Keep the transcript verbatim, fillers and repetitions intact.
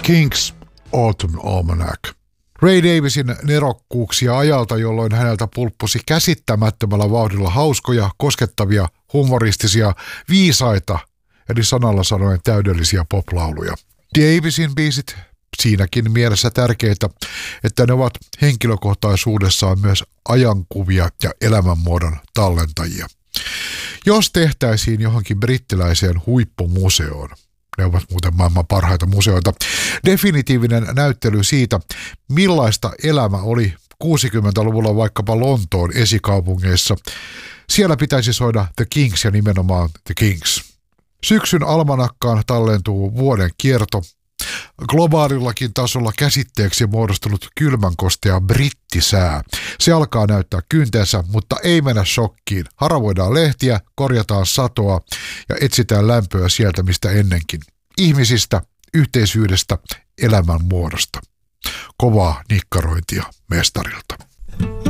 King's Autumn Almanac. Ray Davisin nerokkuuksia ajalta, jolloin häneltä pulppusi käsittämättömällä vauhdilla hauskoja, koskettavia, humoristisia, viisaita, eli sanalla sanoen täydellisiä poplauluja. Davisin biisit siinäkin mielessä tärkeitä, että ne ovat henkilökohtaisuudessaan myös ajankuvia ja elämänmuodon tallentajia. Jos tehtäisiin johonkin brittiläiseen huippumuseoon, ne ovat muuten maailman parhaita museoita, definitiivinen näyttely siitä, millaista elämä oli kuusikymmentäluvulla vaikkapa Lontoon esikaupungeissa, siellä pitäisi soida The Kings ja nimenomaan The Kings. Syksyn almanakkaan tallentuu vuoden kierto. Globaalillakin tasolla käsitteeksi muodostunut kylmänkostea brittisää. Se alkaa näyttää kyntensä, mutta ei mennä shokkiin. Haravoidaan lehtiä, korjataan satoa ja etsitään lämpöä sieltä mistä ennenkin. Ihmisistä, yhteisyydestä, elämän muodosta. Kovaa nikkarointia mestarilta.